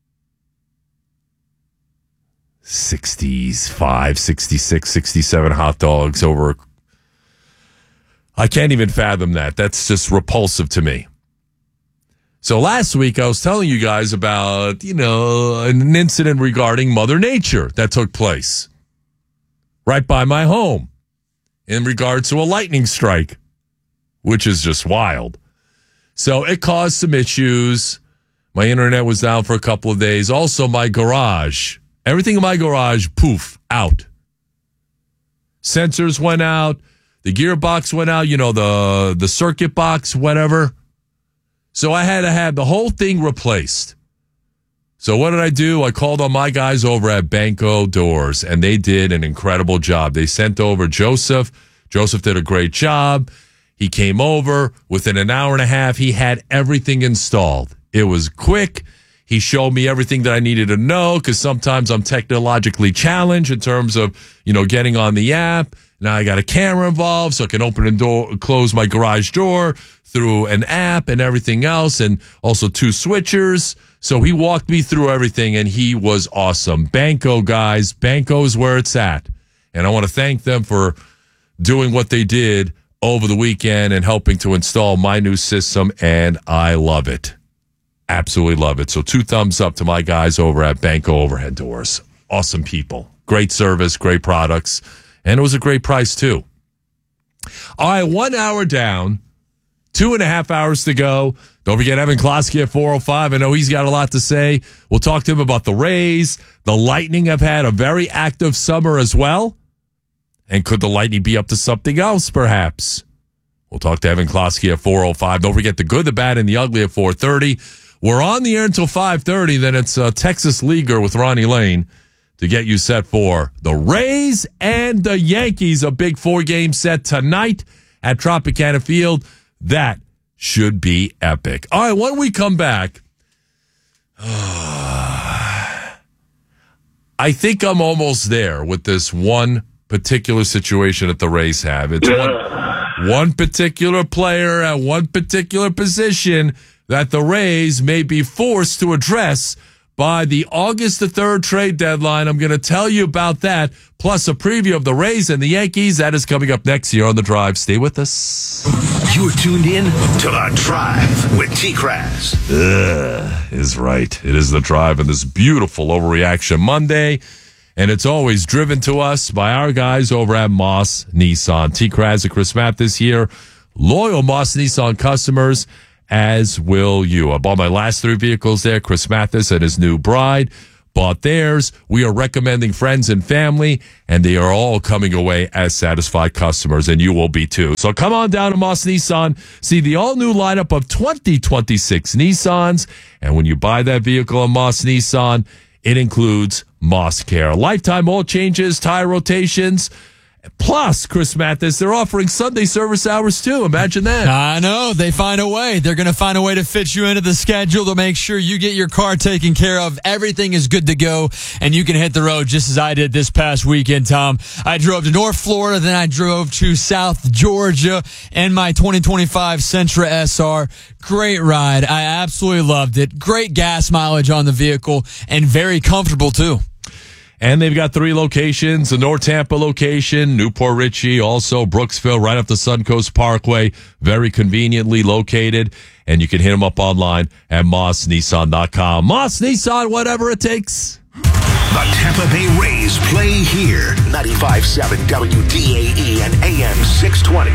sixty-five, sixty-six, sixty-seven hot dogs over. I can't even fathom that. That's just repulsive to me. So last week I was telling you guys about, you know, an incident regarding Mother Nature that took place right by my home in regards to a lightning strike, which is just wild. So it caused some issues. My internet was down for a couple of days. Also, my garage. Everything in my garage, poof, out. Sensors went out. The gearbox went out. You know, the, the circuit box, whatever. So I had to have the whole thing replaced. So what did I do? I called on my guys over at Banco Doors, and they did an incredible job. They sent over Joseph. Joseph did a great job. He came over. Within an hour and a half, he had everything installed. It was quick. He showed me everything that I needed to know, because sometimes I'm technologically challenged in terms of, you know, getting on the app. Now I got a camera involved, so I can open and door, close my garage door through an app and everything else, and also two switchers. So he walked me through everything, and he was awesome. Banco, guys. Banco's where it's at. And I want to thank them for doing what they did over the weekend and helping to install my new system, and I love it. Absolutely love it. So two thumbs up to my guys over at Banco Overhead Doors. Awesome people. Great service, great products, and it was a great price too. All right, one hour down, two and a half hours to go. Don't forget Evan Klosky at four oh five. I know he's got a lot to say. We'll talk to him about the Rays. The Lightning have had a very active summer as well. And could the Lightning be up to something else, perhaps? We'll talk to Evan Klosky at four oh five. Don't forget the good, the bad, and the ugly at four thirty. We're on the air until five thirty. Then it's uh, Texas Leaguer with Ronnie Lane to get you set for the Rays and the Yankees. A big four-game set tonight at Tropicana Field. That should be epic. All right, when we come back, uh, I think I'm almost there with this one particular situation that the Rays have. It's one, one particular player at one particular position that the Rays may be forced to address by the August the third trade deadline. I'm going to tell you about that, plus a preview of the Rays and the Yankees. That is coming up next here on The Drive. Stay with us. You're tuned in to The Drive with T-Crass. Ugh, is right. It is The Drive on this beautiful Overreaction Monday. And it's always driven to us by our guys over at Moss Nissan. T. Kraz and Chris Matt this year. Loyal Moss Nissan customers, as will you. I bought my last three vehicles there. Chris Mathis and his new bride bought theirs. We are recommending friends and family, and they are all coming away as satisfied customers, and you will be too. So come on down to Moss Nissan, see the all-new lineup of twenty twenty-six Nissans, and when you buy that vehicle at Moss Nissan, it includes Moss Care. Lifetime oil changes, tire rotations. Plus, Chris Mathis, they're offering Sunday service hours too. Imagine that. I know. They find a way. They're going to find a way to fit you into the schedule to make sure you get your car taken care of. Everything is good to go, and you can hit the road just as I did this past weekend, Tom. I drove to North Florida, then I drove to South Georgia in my twenty twenty-five Sentra S R. Great ride. I absolutely loved it. Great gas mileage on the vehicle, and very comfortable too. And they've got three locations, the North Tampa location, Newport Richey, also Brooksville, right up the Suncoast Parkway, very conveniently located. And you can hit them up online at moss nissan dot com. Moss Nissan, whatever it takes. The Tampa Bay Rays play here. ninety-five point seven W D A E and A M six twenty.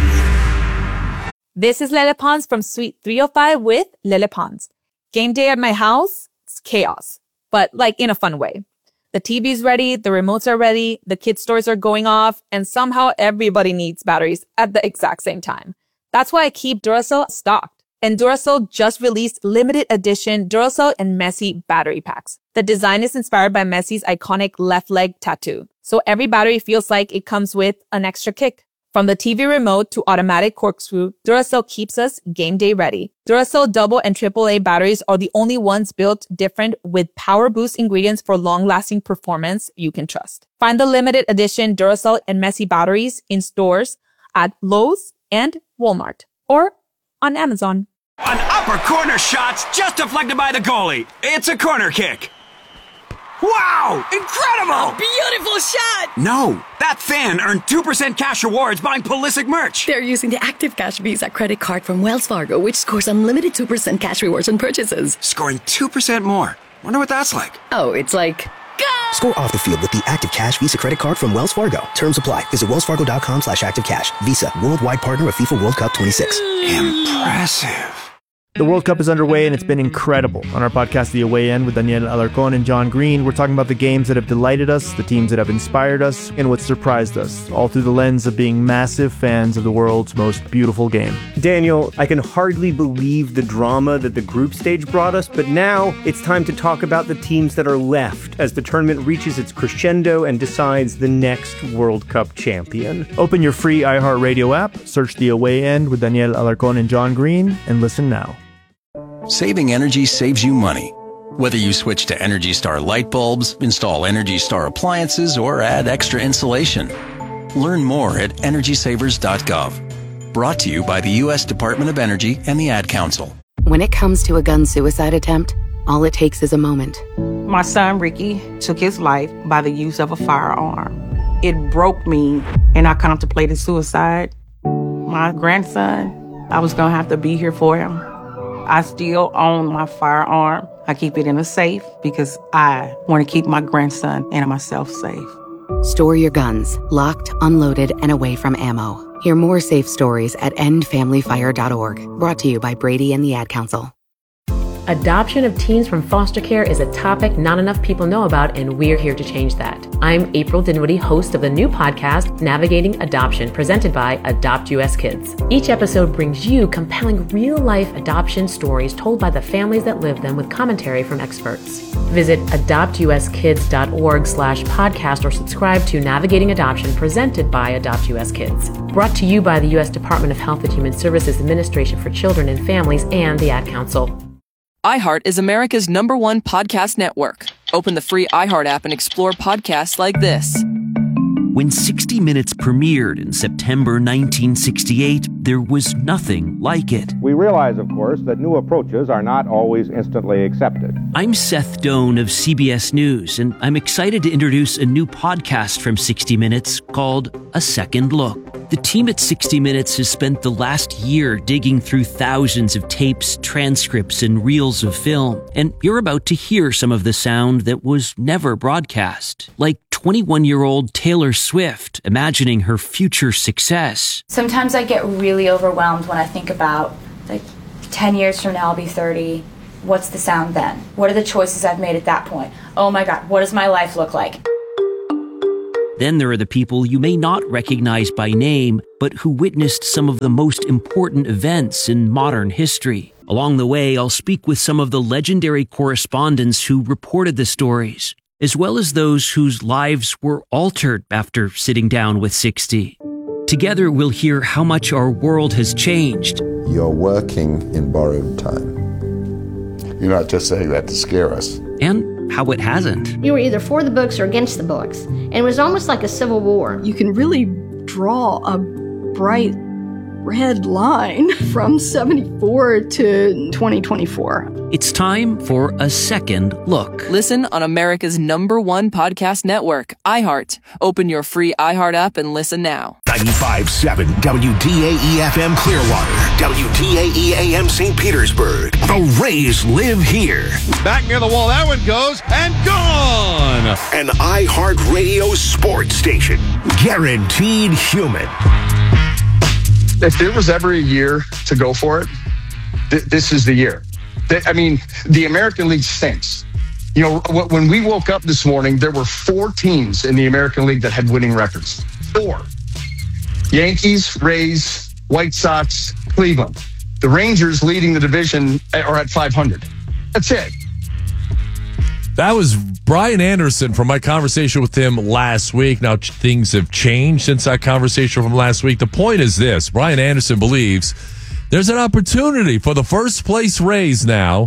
This is Lele Pons from Suite three oh five with Lele Pons. Game day at my house, it's chaos, but like in a fun way. The T V's ready, the remotes are ready, the kids' stores are going off, and somehow everybody needs batteries at the exact same time. That's why I keep Duracell stocked. And Duracell just released limited edition Duracell and Messi battery packs. The design is inspired by Messi's iconic left leg tattoo. So every battery feels like it comes with an extra kick. From the T V remote to automatic corkscrew, Duracell keeps us game day ready. Duracell double and triple A batteries are the only ones built different with power boost ingredients for long-lasting performance you can trust. Find the limited edition Duracell and Messi batteries in stores at Lowe's and Walmart or on Amazon. An upper corner shot's just deflected by the goalie. It's a corner kick. Wow! Incredible! Beautiful shot! No, that fan earned two percent cash rewards buying Pulisic merch. They're using the Active Cash Visa credit card from Wells Fargo, which scores unlimited two percent cash rewards on purchases. Scoring two percent more. Wonder what that's like. Oh, it's like... Go! Score off the field with the Active Cash Visa credit card from Wells Fargo. Terms apply. Visit wellsfargo.com slash activecash. Visa, worldwide partner of FIFA World Cup twenty-six. Impressive. The World Cup is underway, and it's been incredible. On our podcast, The Away End, with Daniel Alarcón and John Green, we're talking about the games that have delighted us, the teams that have inspired us, and what surprised us, all through the lens of being massive fans of the world's most beautiful game. Daniel, I can hardly believe the drama that the group stage brought us, but now it's time to talk about the teams that are left as the tournament reaches its crescendo and decides the next World Cup champion. Open your free iHeartRadio app, search The Away End with Daniel Alarcón and John Green, and listen now. Saving energy saves you money. Whether you switch to Energy Star light bulbs, install Energy Star appliances, or add extra insulation. Learn more at energy savers dot gov. Brought to you by the U S Department of Energy and the Ad Council. When it comes to a gun suicide attempt, all it takes is a moment. My son Ricky took his life by the use of a firearm. It broke me, and I contemplated suicide. My grandson, I was going to have to be here for him. I still own my firearm. I keep it in a safe because I want to keep my grandson and myself safe. Store your guns, locked, unloaded, and away from ammo. Hear more safe stories at end family fire dot org. Brought to you by Brady and the Ad Council. Adoption of teens from foster care is a topic not enough people know about, and we're here to change that. I'm April Dinwiddie, host of the new podcast, Navigating Adoption, presented by Adopt U S Kids. Each episode brings you compelling real-life adoption stories told by the families that live them with commentary from experts. Visit adopt u s kids dot org slash podcast or subscribe to Navigating Adoption, presented by Adopt U S Kids. Brought to you by the U S Department of Health and Human Services Administration for Children and Families and the Ad Council. iHeart is America's number one podcast network. Open the free iHeart app and explore podcasts like this. When sixty minutes premiered in September nineteen sixty-eight, there was nothing like it. We realize, of course, that new approaches are not always instantly accepted. I'm Seth Doan of C B S News, and I'm excited to introduce a new podcast from sixty minutes called A Second Look. The team at sixty minutes has spent the last year digging through thousands of tapes, transcripts, and reels of film, and you're about to hear some of the sound that was never broadcast, like twenty-one-year-old Taylor Swift imagining her future success. Sometimes I get really overwhelmed when I think about, like, ten years from now I'll be thirty. What's the sound then? What are the choices I've made at that point? Oh my God, what does my life look like? Then there are the people you may not recognize by name, but who witnessed some of the most important events in modern history. Along the way, I'll speak with some of the legendary correspondents who reported the stories, as well as those whose lives were altered after sitting down with sixty. Together, we'll hear how much our world has changed. You're working in borrowed time. You're not just saying that to scare us. And how it hasn't. You were either for the books or against the books, and it was almost like a civil war. You can really draw a bright red line from seventy-four to twenty twenty-four. It's time for a second look. Listen on America's number one podcast network, iHeart. Open your free iHeart app and listen now. ninety-five point seven W D A E F M Clearwater, W D A E A M Saint Petersburg. The Rays live here. Back near the wall, that one goes, and gone! An iHeart Radio sports station. Guaranteed human. If there was ever a year to go for it, th- this is the year. Th- I mean, the American League stinks. You know, w- when we woke up this morning, there were four teams in the American League that had winning records. Four. Yankees, Rays, White Sox, Cleveland. The Rangers leading the division are at five hundred. That's it. That was Brian Anderson from my conversation with him last week. Now, ch- things have changed since that conversation from last week. The point is this. Brian Anderson believes there's an opportunity for the first place Rays now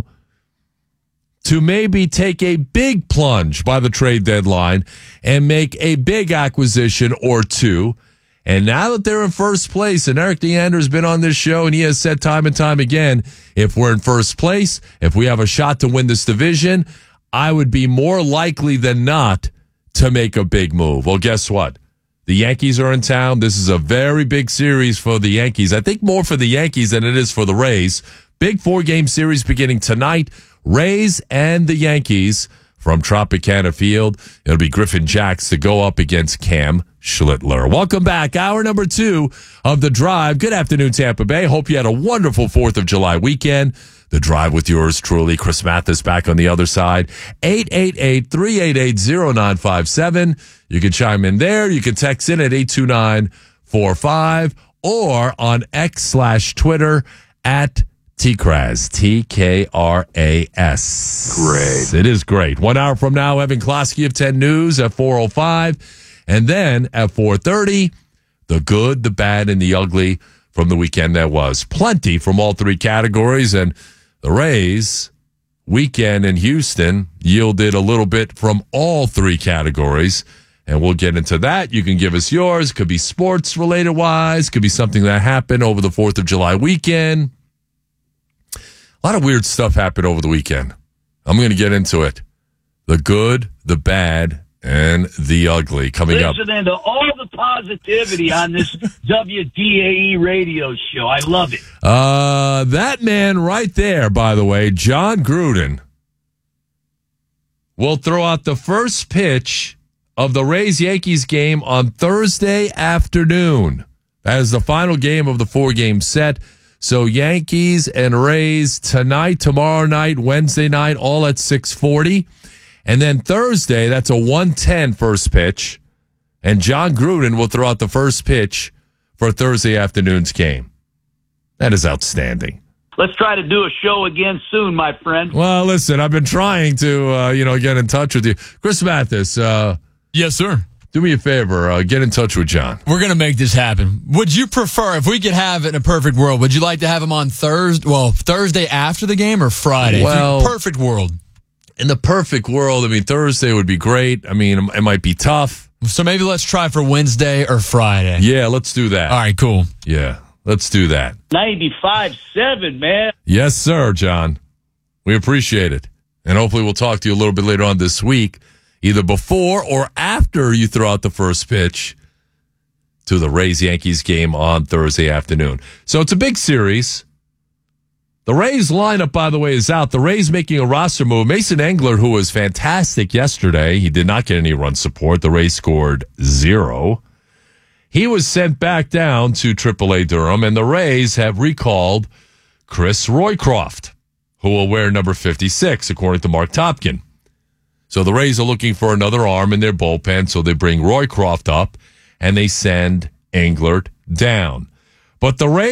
to maybe take a big plunge by the trade deadline and make a big acquisition or two. And now that they're in first place, and Eric Deander has been on this show, and he has said time and time again, if we're in first place, if we have a shot to win this division, I would be more likely than not to make a big move. Well, guess what? The Yankees are in town. This is a very big series for the Yankees. I think more for the Yankees than it is for the Rays. Big four-game series beginning tonight. Rays and the Yankees from Tropicana Field. It'll be Griffin Jax to go up against Cam Schlittler. Welcome back. Hour number two of The Drive. Good afternoon, Tampa Bay. Hope you had a wonderful fourth of July weekend. The Drive with yours truly, Chris Mathis, back on the other side. eight eight eight, three eight eight, zero nine five seven. You can chime in there. You can text in at eight two nine four five or on X slash Twitter at T K R A S. T K R A S. Great. It is great. One hour from now, Evan Klosky of ten News at four oh five. And then at four thirty, the good, the bad, and the ugly from the weekend that was. Plenty from all three categories. And the Rays weekend in Houston yielded a little bit from all three categories. And we'll get into that. You can give us yours. Could be sports related wise. Could be something that happened over the fourth of July weekend. A lot of weird stuff happened over the weekend. I'm going to get into it. The good, the bad, and the ugly coming up. Listening to all the positivity on this W D A E radio show. I love it. Uh, that man right there, by the way, John Gruden, will throw out the first pitch of the Rays-Yankees game on Thursday afternoon. That is the final game of the four-game set. So Yankees and Rays tonight, tomorrow night, Wednesday night, all at six forty. And then Thursday, that's a one ten first pitch. And John Gruden will throw out the first pitch for Thursday afternoon's game. That is outstanding. Let's try to do a show again soon, my friend. Well, listen, I've been trying to, uh, you know, get in touch with you. Chris Mathis. Uh, yes, sir. Do me a favor. Uh, get in touch with John. We're going to make this happen. Would you prefer, if we could have it in a perfect world, would you like to have him on Thursday, well, Thursday after the game or Friday? Well, perfect world. In the perfect world, I mean, Thursday would be great. I mean, it might be tough. So maybe let's try for Wednesday or Friday. Yeah, let's do that. All right, cool. Yeah, let's do that. ninety-five seven, man. Yes, sir, John. We appreciate it. And hopefully we'll talk to you a little bit later on this week, either before or after you throw out the first pitch to the Rays-Yankees game on Thursday afternoon. So it's a big series. The Rays lineup, by the way, is out. The Rays making a roster move. Mason Englert, who was fantastic yesterday, he did not get any run support. The Rays scored zero. He was sent back down to triple A Durham, and the Rays have recalled Chris Roycroft, who will wear number fifty-six, according to Mark Topkin. So the Rays are looking for another arm in their bullpen, so they bring Roycroft up, and they send Englert down. But the Rays